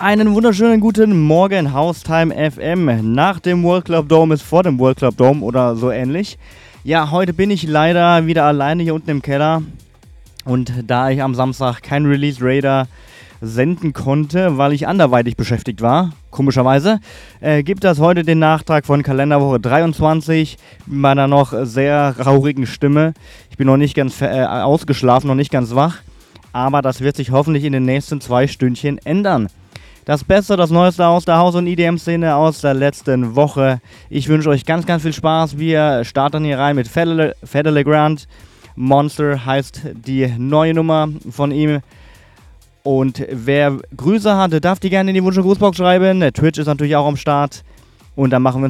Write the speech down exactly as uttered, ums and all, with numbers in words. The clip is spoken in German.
Einen wunderschönen guten Morgen, Haustime F M. Nach dem World Club Dome ist vor dem World Club Dome oder so ähnlich. Ja, heute bin ich leider wieder alleine hier unten im Keller. Und da ich am Samstag kein Release Raider senden konnte, weil ich anderweitig beschäftigt war, komischerweise, äh, gibt es heute den Nachtrag von Kalenderwoche dreiundzwanzig mit meiner noch sehr rauchigen Stimme. Ich bin noch nicht ganz äh, ausgeschlafen, noch nicht ganz wach, aber das wird sich hoffentlich in den nächsten zwei Stündchen ändern. Das Beste, das Neueste aus der House- und E D M-Szene aus der letzten Woche. Ich wünsche euch ganz, ganz viel Spaß. Wir starten hier rein mit Fede Legrand. Monster heißt die neue Nummer von ihm. Und wer Grüße hatte, darf die gerne in die Wunsch- und Grußbox schreiben. Der Twitch ist natürlich auch am Start. Und dann machen wir